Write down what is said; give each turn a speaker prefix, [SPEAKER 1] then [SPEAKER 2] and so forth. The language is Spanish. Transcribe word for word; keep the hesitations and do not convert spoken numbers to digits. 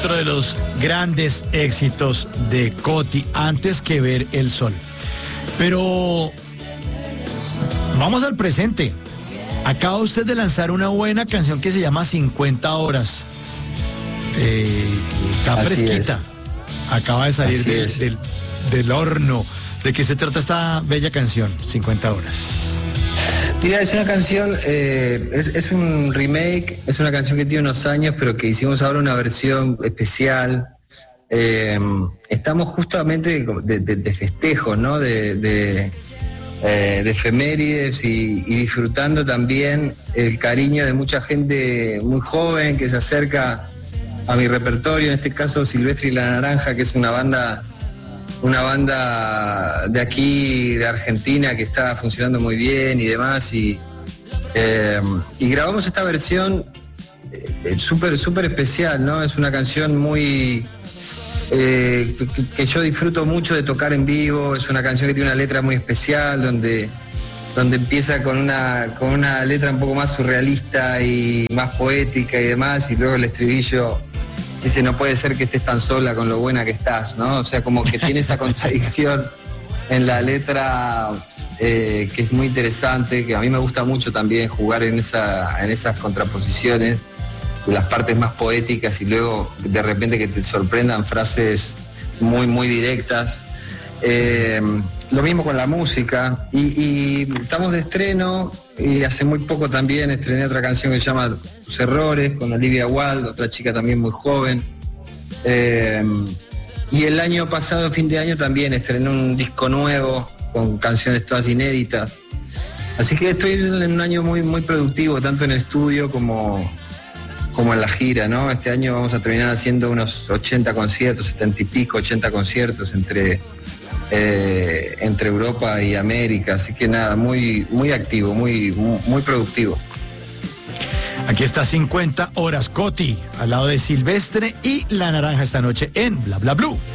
[SPEAKER 1] otro de los grandes éxitos de Coti, Antes que ver el sol. Pero vamos al presente. Acaba usted de lanzar una buena canción que se llama cincuenta horas. Eh, está
[SPEAKER 2] Así
[SPEAKER 1] fresquita.
[SPEAKER 2] Es.
[SPEAKER 1] Acaba de salir de,
[SPEAKER 2] es.
[SPEAKER 1] del, del horno. ¿De qué se trata esta bella canción, cincuenta horas?
[SPEAKER 2] Mira, es una canción, eh, es, es un remake, es una canción que tiene unos años, pero que hicimos ahora una versión especial. Eh, estamos justamente de, de, de festejos, ¿no? De, de, eh, de efemérides y, y disfrutando también el cariño de mucha gente muy joven que se acerca a mi repertorio, en este caso Silvestre y la Naranja, que es una banda una banda de aquí, de Argentina, que está funcionando muy bien y demás, y, eh, y grabamos esta versión eh, súper súper especial, ¿no? Es una canción muy eh, que, que yo disfruto mucho de tocar en vivo, es una canción que tiene una letra muy especial, donde, donde empieza con una, con una letra un poco más surrealista y más poética y demás, y luego el estribillo dice, no puede ser que estés tan sola con lo buena que estás, ¿no? O sea, como que tiene esa contradicción en la letra eh, que es muy interesante, que a mí me gusta mucho también jugar en, esa, en esas contraposiciones, las partes más poéticas y luego de repente que te sorprendan frases muy, muy directas. Eh, lo mismo con la música. Y, y estamos de estreno, y hace muy poco también estrené otra canción que se llama Tus Errores, con Olivia Wilde, otra chica también muy joven. Eh, y el año pasado, fin de año, también estrené un disco nuevo con canciones todas inéditas. Así que estoy en un año muy, muy productivo, tanto en el estudio como, como en la gira, ¿no? Este año vamos a terminar haciendo unos ochenta conciertos, setenta y pico, ochenta conciertos entre... Eh, entre Europa y América, así que nada, muy, muy activo, muy, muy, muy productivo.
[SPEAKER 1] Aquí está cincuenta horas, Coti, al lado de Silvestre y la Naranja esta noche en Bla Bla Blue.